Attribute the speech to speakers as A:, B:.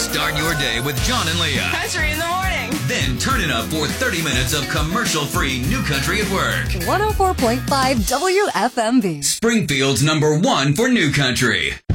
A: Start your day with John and Leah.
B: Country in the morning.
A: Then turn it up for 30 minutes of commercial-free New Country at Work.
C: 104.5 WFMB.
A: Springfield's #1 for New Country.